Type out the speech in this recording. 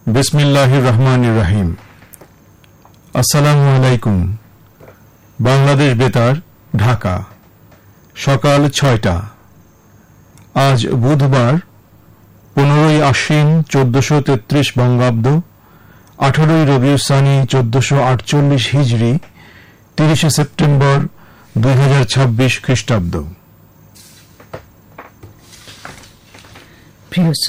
বিসমিল্লাহির রহমানির রহিম। আসসালামু আলাইকুম। বাংলাদেশ বেতার, ঢাকা, সকাল ৬টা। আজ বুধবার ১৫ই আশ্বিন ১৪৩৩ বঙ্গাব্দ, ১৮ই রবিউল সানি ১৪৪৮ হিজরি, ৩০শে সেপ্টেম্বর ২০২৬ খ্রিস্টাব্দ।